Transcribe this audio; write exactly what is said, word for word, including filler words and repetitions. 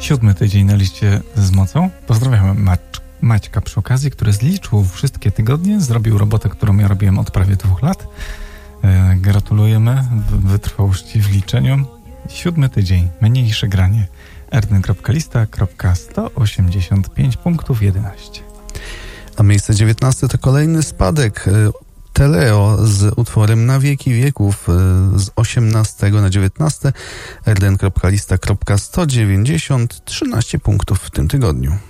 Siódmy tydzień na liście z mocą. Pozdrawiam Macz, Maćka przy okazji, który zliczył wszystkie tygodnie, zrobił robotę, którą ja robiłem od prawie dwóch lat. E, gratulujemy wytrwałości w liczeniu. Siódmy tydzień, mniejsze granie. erdyn kropka lista kropka sto osiemdziesiąt pięć punktów jedenaście. A miejsce dziewiętnaste to kolejny spadek. Teleo z utworem Na wieki wieków z osiemnastego na dziewiętnaste. erdyn kropka lista kropka sto dziewięćdziesiąt, trzynaście punktów w tym tygodniu.